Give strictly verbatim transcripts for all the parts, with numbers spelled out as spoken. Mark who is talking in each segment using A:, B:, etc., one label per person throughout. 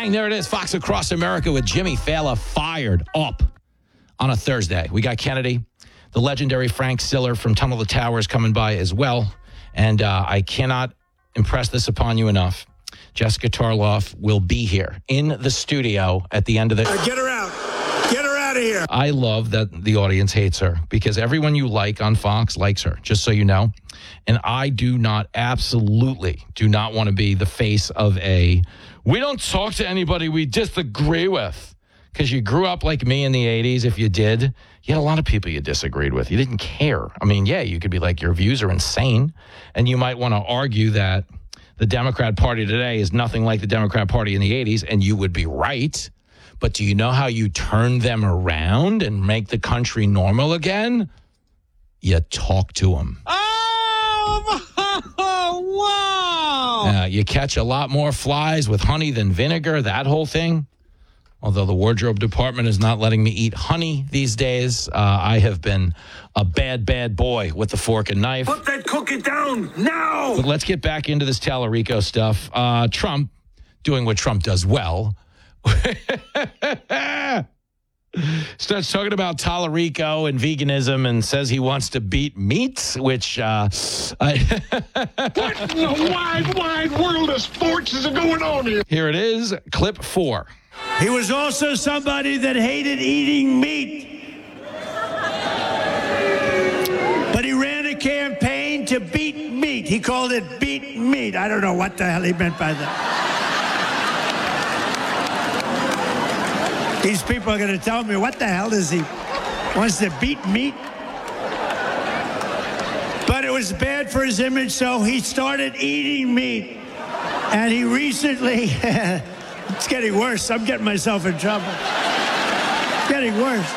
A: Bang, there it is. Fox Across America with Jimmy Fallon fired up on a Thursday. We got Kennedy, the legendary Frank Siller from Tunnel to Towers coming by as well. And uh, I cannot impress this upon you enough. Jessica Tarloff will be here in the studio at the end of the...
B: Uh, get her out. Get her out of here.
A: I love that the audience hates her because everyone you like on Fox likes her, just so you know. And I do not, absolutely do not want to be the face of a, we don't talk to anybody we disagree with. Because you grew up like me in the eighties. If you did, you had a lot of people you disagreed with. You didn't care. I mean, yeah, you could be like, your views are insane. And you might want to argue that the Democrat Party today is nothing like the Democrat Party in the eighties. And you would be right. But do you know how you turn them around and make the country normal again? You talk to them.
C: Oh, wow.
A: Uh, you catch a lot more flies with honey than vinegar, that whole thing. Although the wardrobe department is not letting me eat honey these days, uh, I have been a bad, bad boy with the fork and knife.
B: Put that cookie down now.
A: But let's get back into this Tallarico stuff. Uh, Trump doing what Trump does well. Starts talking about Tallarico and veganism and says he wants to beat meat, which uh, I
D: what in the wide, wide world of sports is going on here?
A: Here it is, clip four.
E: He was also somebody that hated eating meat. But he ran a campaign to beat meat. He called it beat meat. I don't know what the hell he meant by that. These people are going to tell me, what the hell does he wants to beat meat? But it was bad for his image, so he started eating meat. And he recently, it's getting worse. I'm getting myself in trouble. It's getting worse.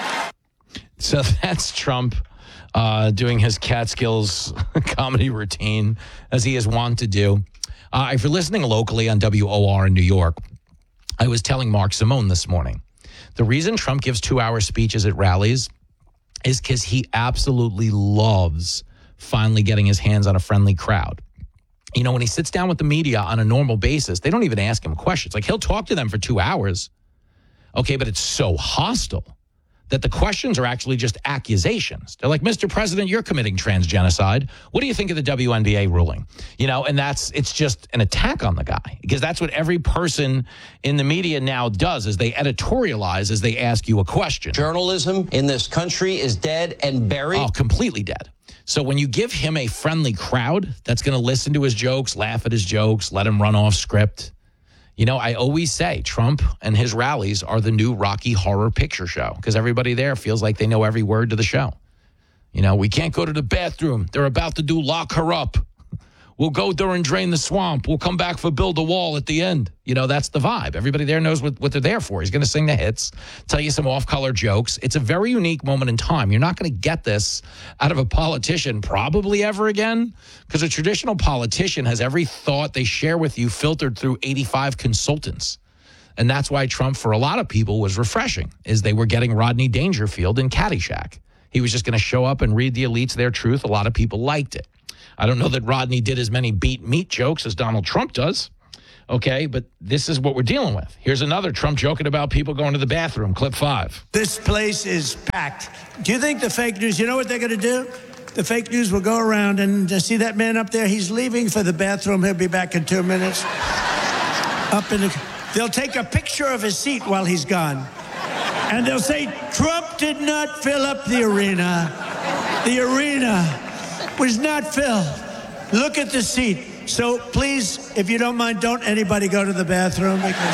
A: So that's Trump uh, doing his Catskills comedy routine, as he is wont to do. Uh, if you're listening locally on W O R in New York, I was telling Mark Simone this morning, the reason Trump gives two-hour speeches at rallies is because he absolutely loves finally getting his hands on a friendly crowd. You know, when he sits down with the media on a normal basis, they don't even ask him questions. Like, he'll talk to them for two hours. Okay, but it's so hostile that the questions are actually just accusations. They're like, Mister President, you're committing transgenocide. What do you think of the W N B A ruling? You know, and that's, it's just an attack on the guy, because that's what every person in the media now does, is they editorialize as they ask you a question.
F: Journalism in this country is dead and buried.
A: Oh, completely dead. So when you give him a friendly crowd that's going to listen to his jokes, laugh at his jokes, let him run off script. You know, I always say Trump and his rallies are the new Rocky Horror Picture Show, because everybody there feels like they know every word to the show. You know, we can't go to the bathroom. They're about to do lock her up. We'll go there and drain the swamp. We'll come back for build a wall at the end. You know, that's the vibe. Everybody there knows what, what they're there for. He's going to sing the hits, tell you some off-color jokes. It's a very unique moment in time. You're not going to get this out of a politician probably ever again, because a traditional politician has every thought they share with you filtered through eighty-five consultants. And that's why Trump, for a lot of people, was refreshing, is they were getting Rodney Dangerfield in Caddyshack. He was just going to show up and read the elites their truth. A lot of people liked it. I don't know that Rodney did as many beat meat jokes as Donald Trump does. Okay, but this is what we're dealing with. Here's another Trump joking about people going to the bathroom. Clip five.
E: This place is packed. Do you think the fake news, you know what they're going to do? The fake news will go around and uh, see that man up there? He's leaving for the bathroom. He'll be back in two minutes. Up in the, they'll take a picture of his seat while he's gone. And they'll say, Trump did not fill up the arena. The arena was not filled. Look at the seat. So please, if you don't mind, don't anybody go to the bathroom. Because...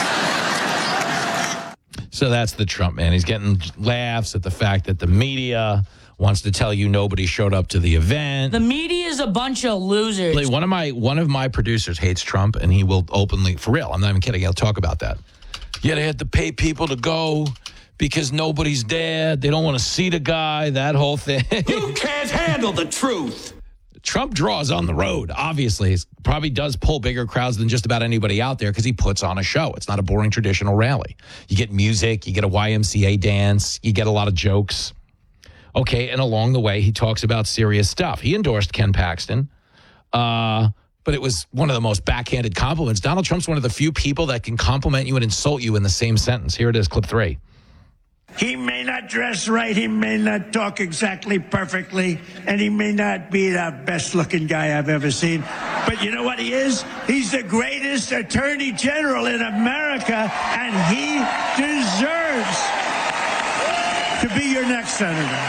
A: So that's the Trump man. He's getting laughs at the fact that the media wants to tell you nobody showed up to the event.
G: The media is a bunch of losers.
A: One of my one of my producers hates Trump, and he will openly, for real, I'm not even kidding, he'll talk about that. Yeah, they had to pay people to go because nobody's there. They don't want to see the guy, that whole thing.
B: You can't handle the truth.
A: Trump draws on the road, obviously. He probably does pull bigger crowds than just about anybody out there because he puts on a show. It's not a boring traditional rally. You get music, you get a Y M C A dance, you get a lot of jokes. Okay, and along the way, he talks about serious stuff. He endorsed Ken Paxton, uh, but it was one of the most backhanded compliments. Donald Trump's one of the few people that can compliment you and insult you in the same sentence. Here it is, clip three.
E: He may not dress right, he may not talk exactly perfectly, and he may not be the best-looking guy I've ever seen. But you know what he is? He's the greatest attorney general in America, and he deserves to be your next senator.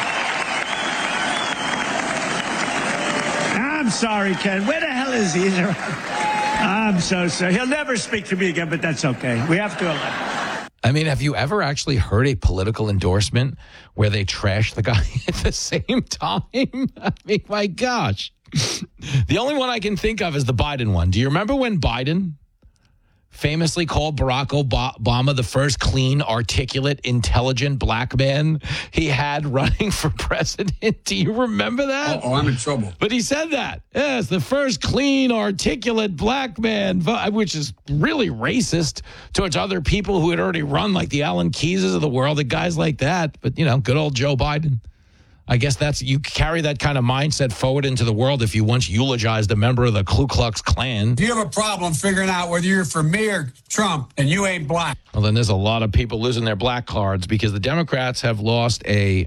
E: I'm sorry, Ken. Where the hell is he? I'm so sorry. He'll never speak to me again, but that's okay. We have to elect him.
A: I mean, have you ever actually heard a political endorsement where they trash the guy at the same time? I mean, my gosh. The only one I can think of is the Biden one. Do you remember when Biden famously called Barack Obama the first clean, articulate, intelligent black man he had running for president? Do you remember that?
H: Oh, I'm in trouble.
A: But he said that. Yes, the first clean, articulate black man, which is really racist towards other people who had already run, like the Alan Keyes of the world, the guys like that. But, you know, good old Joe Biden. I guess that's, you carry that kind of mindset forward into the world if you once eulogized a member of the Ku Klux Klan.
H: Do you have a problem figuring out whether you're for me or Trump and you ain't black?
A: Well, then there's a lot of people losing their black cards because the Democrats have lost a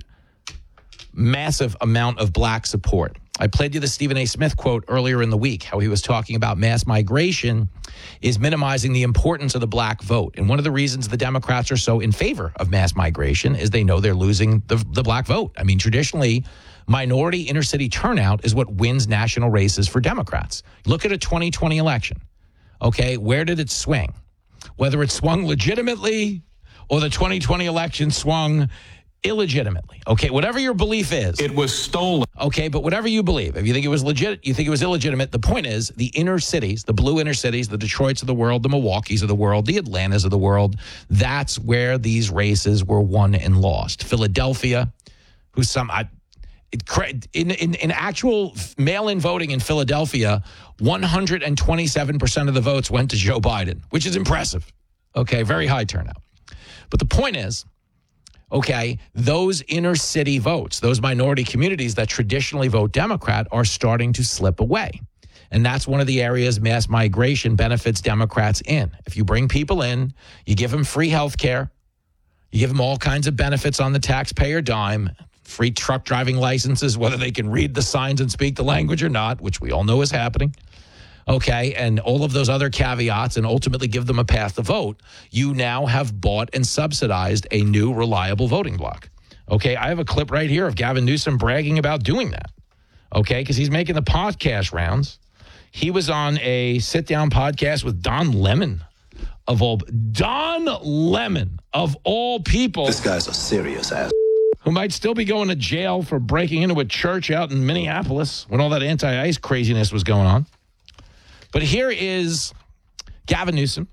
A: massive amount of black support. I played you the Stephen A. Smith quote earlier in the week, how he was talking about mass migration is minimizing the importance of the black vote. And one of the reasons the Democrats are so in favor of mass migration is they know they're losing the, the black vote. I mean, traditionally, minority inner city turnout is what wins national races for Democrats. Look at a twenty twenty election. Okay, where did it swing? Whether it swung legitimately or the twenty twenty election swung illegitimately. Okay, whatever your belief is.
B: It was stolen.
A: Okay, but whatever you believe, if you think it was legit, you think it was illegitimate, the point is the inner cities, the blue inner cities, the Detroits of the world, the Milwaukees of the world, the Atlantas of the world, that's where these races were won and lost. Philadelphia, who's some... I, it, in, in, in actual mail-in voting in Philadelphia, one hundred twenty-seven percent of the votes went to Joe Biden, which is impressive. Okay, very high turnout. But the point is, okay, those inner city votes, those minority communities that traditionally vote Democrat are starting to slip away. And that's one of the areas mass migration benefits Democrats in. If you bring people in, you give them free health care, you give them all kinds of benefits on the taxpayer dime, free truck driving licenses, whether they can read the signs and speak the language or not, which we all know is happening. Okay, and all of those other caveats, and ultimately give them a path to vote, you now have bought and subsidized a new reliable voting bloc. Okay, I have a clip right here of Gavin Newsom bragging about doing that. Okay, because he's making the podcast rounds. He was on a sit-down podcast with Don Lemon of all... Don Lemon of all people.
I: This guy's a serious ass.
A: Who might still be going to jail for breaking into a church out in Minneapolis when all that anti-ICE craziness was going on. But here is Gavin Newsom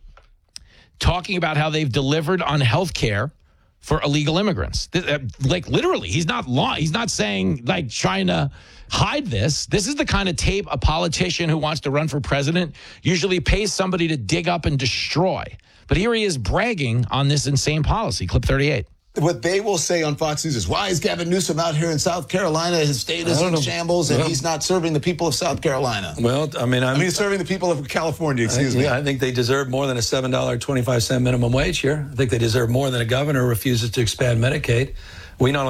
A: talking about how they've delivered on health care for illegal immigrants. Like, literally, he's not law. He's not saying, like, trying to hide this. This is the kind of tape a politician who wants to run for president usually pays somebody to dig up and destroy. But here he is bragging on this insane policy. Clip thirty-eight.
I: What they will say on Fox News is, why is Gavin Newsom out here in South Carolina? His state is in shambles, and well, he's not serving the people of South Carolina.
J: Well, I mean, I'm,
I: I mean, he's serving the people of California, excuse
J: I,
I: me.
J: Yeah, I think they deserve more than a seven dollars and twenty-five cents minimum wage here. I think they deserve more than a governor who refuses to expand Medicaid. We not